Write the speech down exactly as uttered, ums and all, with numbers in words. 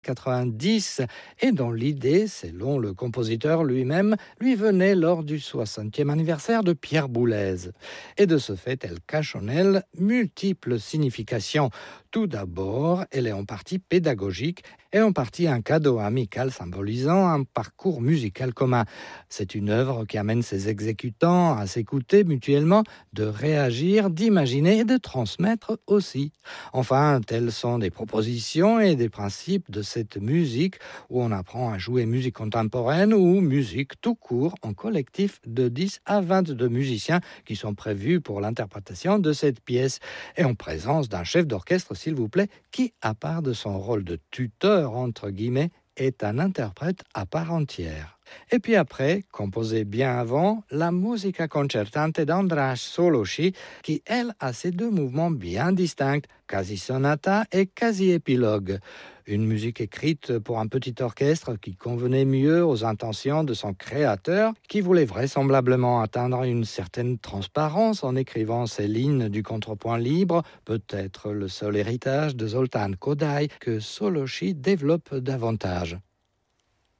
quatre-vingt-dix et dont l'idée, selon le compositeur lui-même, lui venait lors du soixantième anniversaire de Pierre Boulez. Et de ce fait, elle cache en elle multiples significations. Tout d'abord, elle est en partie pédagogique et en partie un cadeau amical symbolisant un parcours musical commun. C'est une œuvre qui amène ses exécutants à s'écouter mutuellement, de réagir, d'imaginer et de transmettre aussi. Enfin, telles sont des propositions et des principes de cette musique où on apprend à jouer musique contemporaine ou musique tout court en collectif de dix à vingt-deux musiciens qui sont prévus pour l'interprétation de cette pièce et en présence d'un chef d'orchestre, s'il vous plaît, qui, à part de son rôle de tuteur, entre guillemets, est un interprète à part entière. Et puis après, composée bien avant, la Musica concertante d'András Szolósi, qui, elle, a ces deux mouvements bien distincts, quasi sonata et quasi épilogue. Une musique écrite pour un petit orchestre qui convenait mieux aux intentions de son créateur, qui voulait vraisemblablement atteindre une certaine transparence en écrivant ces lignes du contrepoint libre, peut-être le seul héritage de Zoltán Kodály que Szolósi développe davantage.